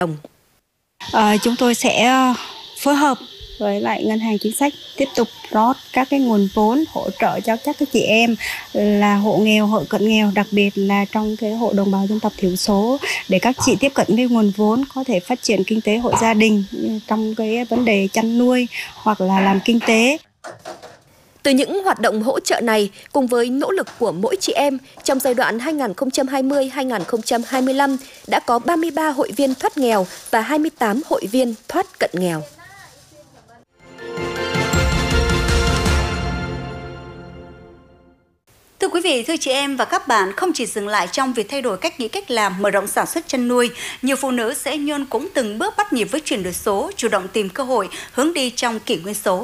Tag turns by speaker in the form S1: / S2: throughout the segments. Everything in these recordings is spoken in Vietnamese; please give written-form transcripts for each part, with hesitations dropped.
S1: đồng.
S2: Chúng tôi sẽ phối hợp với lại ngân hàng chính sách tiếp tục rót các cái nguồn vốn hỗ trợ cho các cái chị em là hộ nghèo, hộ cận nghèo, đặc biệt là trong cái hộ đồng bào dân tộc thiểu số, để các chị tiếp cận với nguồn vốn có thể phát triển kinh tế hộ gia đình trong cái vấn đề chăn nuôi hoặc là làm kinh tế.
S1: Từ những hoạt động hỗ trợ này, cùng với nỗ lực của mỗi chị em, trong giai đoạn 2020-2025 đã có 33 hội viên thoát nghèo và 28 hội viên thoát cận nghèo.
S3: Thưa quý vị, thưa chị em và các bạn, không chỉ dừng lại trong việc thay đổi cách nghĩ cách làm, mở rộng sản xuất chăn nuôi, nhiều phụ nữ xã An Nhơn cũng từng bước bắt nhịp với chuyển đổi số, chủ động tìm cơ hội, hướng đi trong kỷ nguyên số.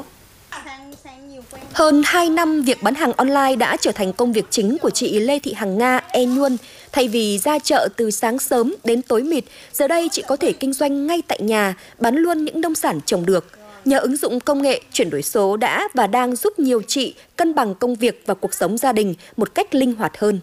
S1: Hơn 2 năm, việc bán hàng online đã trở thành công việc chính của chị Lê Thị Hằng Nga, An Nhơn. Thay vì ra chợ từ sáng sớm đến tối mịt, giờ đây chị có thể kinh doanh ngay tại nhà, bán luôn những nông sản trồng được. Nhờ ứng dụng công nghệ, chuyển đổi số đã và đang giúp nhiều chị cân bằng công việc và cuộc sống gia đình một cách linh hoạt hơn.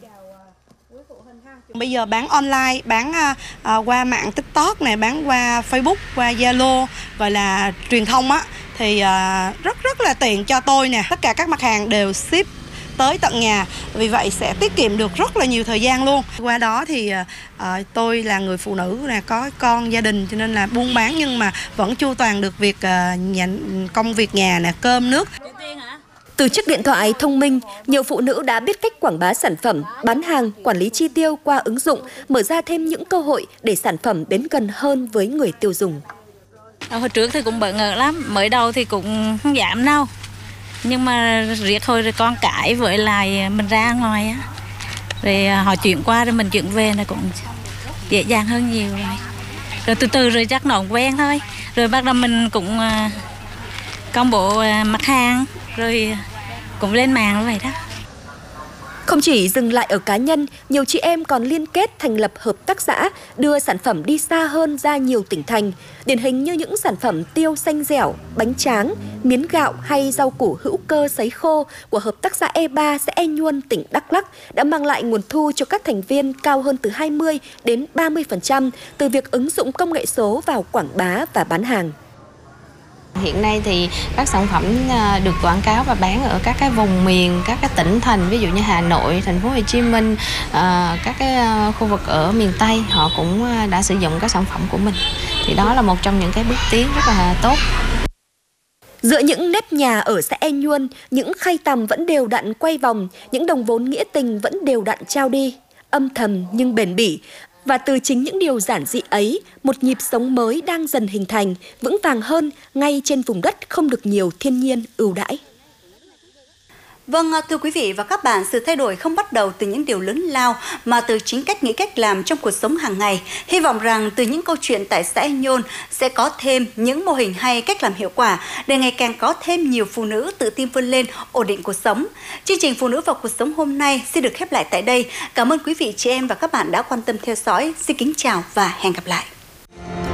S2: Bây giờ bán online, bán qua mạng TikTok này, bán qua Facebook, qua Zalo, gọi là truyền thông á, thì rất là tiện cho tôi nè. Tất cả các mặt hàng đều ship tới tận nhà, vì vậy sẽ tiết kiệm được rất là nhiều thời gian luôn. Qua đó thì tôi là người phụ nữ là có con gia đình, cho nên là buôn bán nhưng mà vẫn chu toàn được việc công việc nhà nè, cơm nước.
S1: Từ chiếc điện thoại thông minh, nhiều phụ nữ đã biết cách quảng bá sản phẩm, bán hàng, quản lý chi tiêu qua ứng dụng, mở ra thêm những cơ hội để sản phẩm đến gần hơn với người tiêu dùng.
S4: Hồi trước thì cũng bỡ ngỡ lắm, mới đầu thì cũng không dám đâu. Nhưng mà riết hồi rồi con cái với lại mình ra ngoài á, rồi họ chuyển qua rồi mình chuyển về là cũng dễ dàng hơn nhiều rồi. Rồi từ từ rồi chắc nó cũng quen thôi. Rồi bắt đầu mình cũng công bố mặt hàng, rồi cũng lên mạng vậy đó.
S1: Không chỉ dừng lại ở cá nhân, nhiều chị em còn liên kết thành lập hợp tác xã, đưa sản phẩm đi xa hơn ra nhiều tỉnh thành. Điển hình như những sản phẩm tiêu xanh dẻo, bánh tráng, miến gạo hay rau củ hữu cơ sấy khô của hợp tác xã E3 xã An Nhơn, tỉnh Đắk Lắk đã mang lại nguồn thu cho các thành viên cao hơn từ 20 đến 30% từ việc ứng dụng công nghệ số vào quảng bá và bán hàng.
S5: Hiện nay thì các sản phẩm được quảng cáo và bán ở các cái vùng miền, các cái tỉnh thành, ví dụ như Hà Nội, thành phố Hồ Chí Minh, các cái khu vực ở miền Tây, họ cũng đã sử dụng các sản phẩm của mình. Thì đó là một trong những cái bước tiến rất là tốt.
S1: Giữa những nếp nhà ở xã An Nhơn, những khay tằm vẫn đều đặn quay vòng, những đồng vốn nghĩa tình vẫn đều đặn trao đi, âm thầm nhưng bền bỉ. Và từ chính những điều giản dị ấy, một nhịp sống mới đang dần hình thành, vững vàng hơn ngay trên vùng đất không được nhiều thiên nhiên ưu đãi.
S3: Vâng, thưa quý vị và các bạn, sự thay đổi không bắt đầu từ những điều lớn lao mà từ chính cách nghĩ cách làm trong cuộc sống hàng ngày. Hy vọng rằng từ những câu chuyện tại xã An Nhơn sẽ có thêm những mô hình hay, cách làm hiệu quả để ngày càng có thêm nhiều phụ nữ tự tin vươn lên, ổn định cuộc sống. Chương trình Phụ nữ vào cuộc sống hôm nay xin được khép lại tại đây. Cảm ơn quý vị chị em và các bạn đã quan tâm theo dõi. Xin kính chào và hẹn gặp lại.